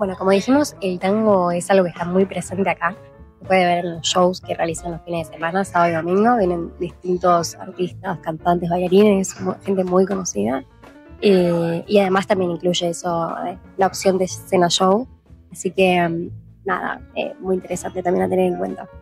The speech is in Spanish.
Bueno, como dijimos, el tango es algo que está muy presente acá. Se puede ver en los shows que realizan los fines de semana, sábado y domingo. Vienen distintos artistas, cantantes, bailarines, gente muy conocida. Y además también incluye eso, la opción de escena show. Así que, nada, muy interesante también a tener en cuenta.